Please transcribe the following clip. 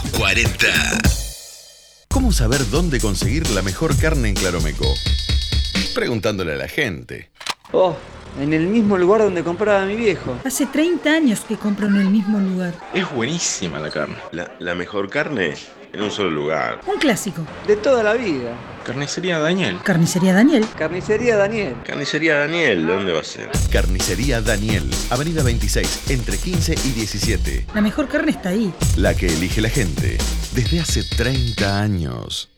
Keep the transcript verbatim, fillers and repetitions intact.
cuarenta. ¿Cómo saber dónde conseguir la mejor carne en Claromeco? Preguntándole a la gente. Oh, en el mismo lugar donde compraba mi viejo. Hace treinta años que compro en el mismo lugar. Es buenísima la carne. La, la mejor carne en un solo lugar. Un clásico. De toda la vida. Carnicería Daniel. Carnicería Daniel. Carnicería Daniel. Carnicería Daniel, ¿dónde va a ser? Carnicería Daniel, Avenida veintiséis, entre quince y diecisiete. La mejor carne está ahí. La que elige la gente desde hace treinta años.